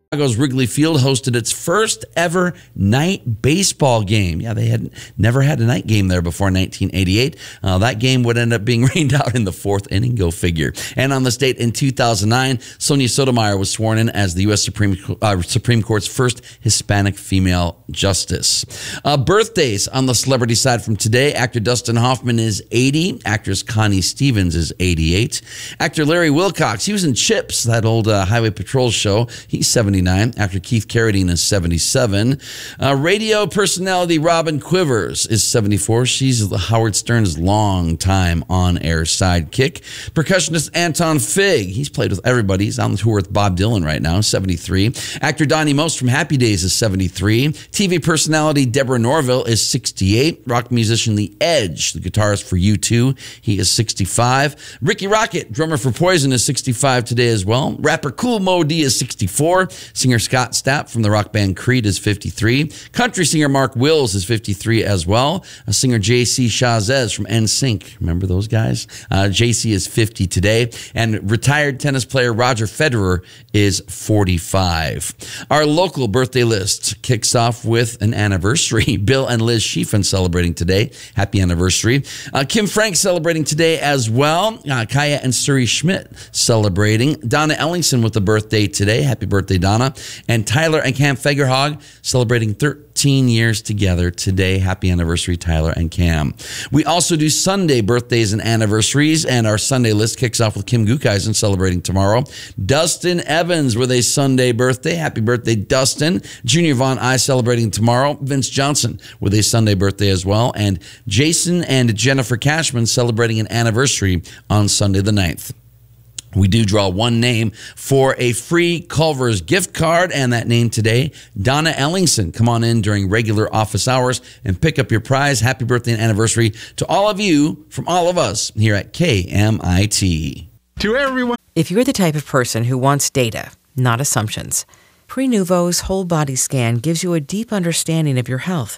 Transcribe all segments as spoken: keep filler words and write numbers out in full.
Chicago's Wrigley Field hosted its first ever night baseball game. Yeah, they had never had a night game there before nineteen eighty-eight. Uh, that game would end up being rained out in the fourth inning, go figure. And on this date in two thousand nine, Sonia Sotomayor was sworn in as the U S Supreme uh, Supreme Court's first Hispanic female justice. Uh, birthdays on the celebrity side from today. Actor Dustin Hoffman is eighty. Actress Connie Stevens is eighty-eight. Actor Larry Wilcox, he was in Chips, that old uh, Highway Patrol show. He's seventy-nine. Actor Keith Carradine is seventy-seven. Uh, radio personality Robin Quivers is seventy-four. She's Howard Stern's longtime on-air sidekick. Percussionist Anton Fig, he's played with everybody. He's on the tour with Bob Dylan right now, seventy-three. Actor Donnie Most from Happy Days is seventy-three. T V personality Deborah Norville is sixty-eight. Rock musician The Edge, the guitarist for U two, he is sixty-five. Ricky Rocket, drummer for Poison, is sixty-five today as well. Rapper Kool Moe Dee is sixty-four. Singer Scott Stapp from the rock band Creed is fifty-three. Country singer Mark Wills is fifty-three as well. A singer J C Chazez from N Sync, remember those guys? Uh, J C is fifty today. And retired tennis player Roger Federer is forty-five. Our local birthday list kicks off with an anniversary. Bill and Liz Schiefen celebrating today. Happy anniversary. Uh, Kim Frank celebrating today as well. Uh, Kaya and Suri Schmidt celebrating. Donna Ellingson with a birthday today. Happy birthday, Donna. And Tyler and Cam Fagerhog celebrating thirteen years together today. Happy anniversary, Tyler and Cam. We also do Sunday birthdays and anniversaries, and our Sunday list kicks off with Kim Gukeisen celebrating tomorrow. Dustin Evans with a Sunday birthday. Happy birthday, Dustin. Junior Von I celebrating tomorrow. Vince Johnson with a Sunday birthday as well. And Jason and Jennifer Cashman celebrating an anniversary on Sunday the ninth. We do draw one name for a free Culver's gift card, and that name today, Donna Ellingson. Come on in during regular office hours and pick up your prize. Happy birthday and anniversary to all of you from all of us here at K M I T. To everyone. If you're the type of person who wants data, not assumptions, Prenuvo's whole body scan gives you a deep understanding of your health.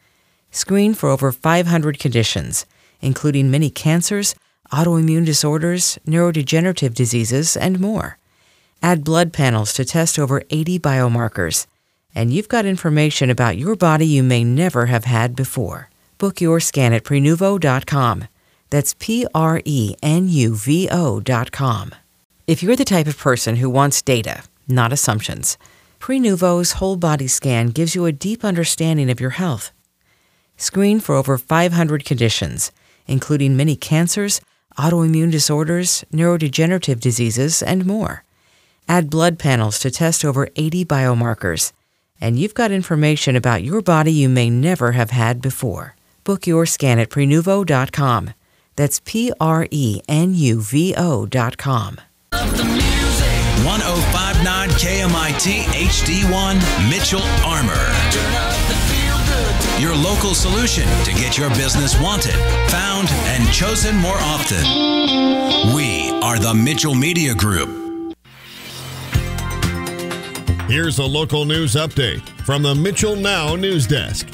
Screen for over five hundred conditions, including many cancers, autoimmune disorders, neurodegenerative diseases, and more. Add blood panels to test over eighty biomarkers, and you've got information about your body you may never have had before. Book your scan at Prenuvo dot com. That's P R E N U V O dot com. If you're the type of person who wants data, not assumptions, Prenuvo's whole body scan gives you a deep understanding of your health. Screen for over five hundred conditions, including many cancers, autoimmune disorders, neurodegenerative diseases, and more. Add blood panels to test over eighty biomarkers, and you've got information about your body you may never have had before. Book your scan at Prenuvo dot com. That's P R E N U V O dot com. one oh five point nine K M I T H D one, Mitchell Armor. Your local solution to get your business wanted, found, and chosen more often. We are the Mitchell Media Group. Here's a local news update from the Mitchell Now News Desk.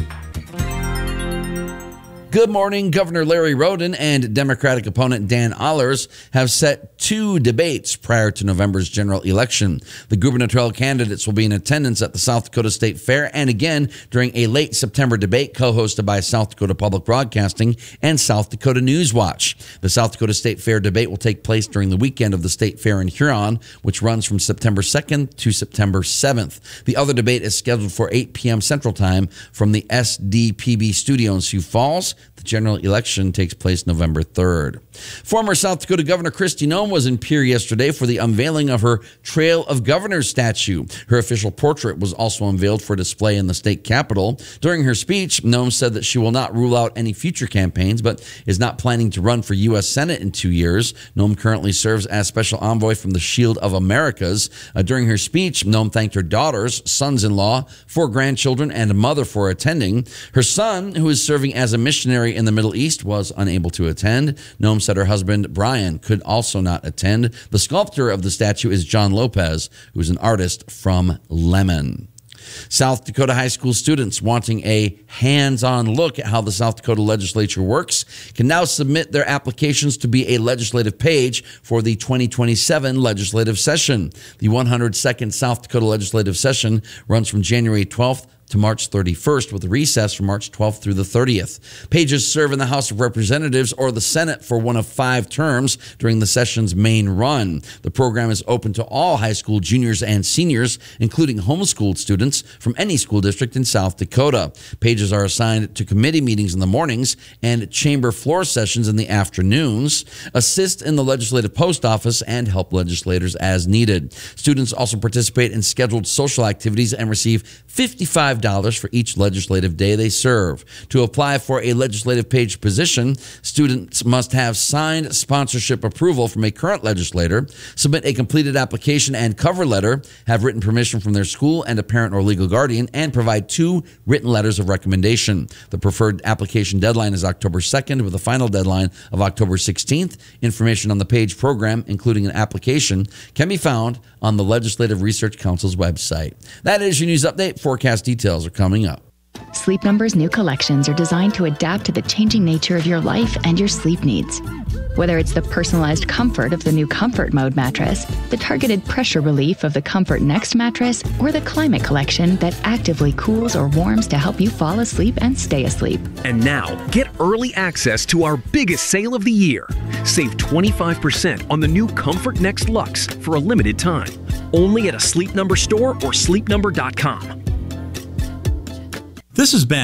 Good morning. Governor Larry Roden and Democratic opponent Dan Allers have set two debates prior to November's general election. The gubernatorial candidates will be in attendance at the South Dakota State Fair and again during a late September debate co-hosted by South Dakota Public Broadcasting and South Dakota News Watch. The South Dakota State Fair debate will take place during the weekend of the State Fair in Huron, which runs from September second to September seventh. The other debate is scheduled for eight p.m. Central Time from the S D P B studio in Sioux Falls. The general election takes place November third. Former South Dakota Governor Kristi Noem was in Pierre yesterday for the unveiling of her Trail of Governors statue. Her official portrait was also unveiled for display in the state capitol. During her speech, Noem said that she will not rule out any future campaigns, but is not planning to run for U S Senate in two years. Noem currently serves as special envoy from the Shield of Americas. Uh, during her speech, Noem thanked her daughters, sons-in-law, four grandchildren, and a mother for attending. Her son, who is serving as a missionary in the Middle East, was unable to attend. Noem said her husband, Brian, could also not attend. The sculptor of the statue is John Lopez, who is an artist from Lemon. South Dakota high school students wanting a hands-on look at how the South Dakota legislature works can now submit their applications to be a legislative page for the twenty twenty-seven legislative session. The one hundred second South Dakota legislative session runs from January twelfth to March thirty-first, with a recess from March twelfth through the thirtieth. Pages serve in the House of Representatives or the Senate for one of five terms during the session's main run. The program is open to all high school juniors and seniors, including homeschooled students from any school district in South Dakota. Pages are assigned to committee meetings in the mornings and chamber floor sessions in the afternoons, assist in the legislative post office, and help legislators as needed. Students also participate in scheduled social activities and receive fifty-five dollars for each legislative day they serve. To apply for a legislative page position, students must have signed sponsorship approval from a current legislator, submit a completed application and cover letter, have written permission from their school and a parent or legal guardian, and provide two written letters of recommendation. The preferred application deadline is October second, with a final deadline of October sixteenth. Information on the page program, including an application, can be found on the Legislative Research Council's website. That is your news update. Forecast details are coming up. Sleep Number's new collections are designed to adapt to the changing nature of your life and your sleep needs. Whether it's the personalized comfort of the new Comfort Mode mattress, the targeted pressure relief of the Comfort Next mattress, or the Climate Collection that actively cools or warms to help you fall asleep and stay asleep. And now, get early access to our biggest sale of the year. Save twenty-five percent on the new Comfort Next Luxe for a limited time. Only at a Sleep Number store or sleep number dot com. This is Ben.